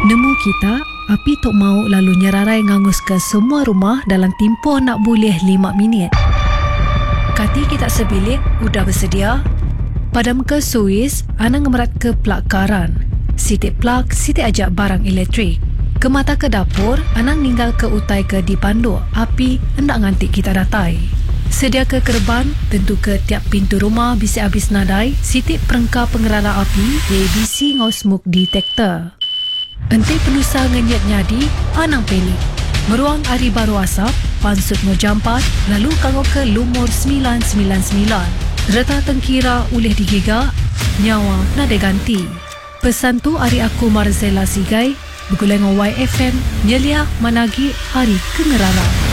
Nemu kita, api tok mau lalu nyerarai ngangus ke semua rumah dalam tempoh nak boleh 5 minit. Kati kita sebilik, udah bersedia? Padam ke Suis, Ana ngemerat ke plak karan. Sitik plak, sitik ajak barang elektrik. Ke mata ke dapur, Ana ninggal ke utai ke dipandu. Api hendak ngantik kita datai. Sedia ke kerban, tentu ke tiap pintu rumah bisa habis nadai. Sitik perengkah pengerala api, ABC ngau smoke detector. Enti penusa ngenyat nyadi, Anang pelik. Meruang hari baru asap, pansut ngojampat, lalu kanggo ke lumur 999. Reta tengkira ulih digigak, nyawa nade ganti. Pesan tu hari aku Marzela Sigai, bergulai dengan YFM, nyelia managi hari kengerala.